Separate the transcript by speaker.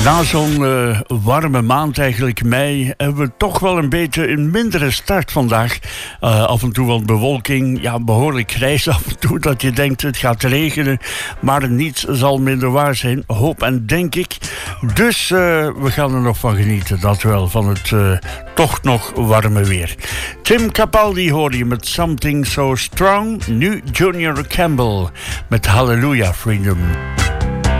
Speaker 1: Na zo'n warme maand, eigenlijk mei, hebben we toch wel een beetje een mindere start vandaag. Af en toe wat bewolking, ja, behoorlijk grijs af en toe, dat je denkt het gaat regenen. Maar niets zal minder waar zijn, hoop en denk ik. Dus we gaan er nog van genieten, dat wel, van het toch nog warme weer. Tim Capaldi hoorde je met Something So Strong. Nu Junior Campbell met Hallelujah Freedom.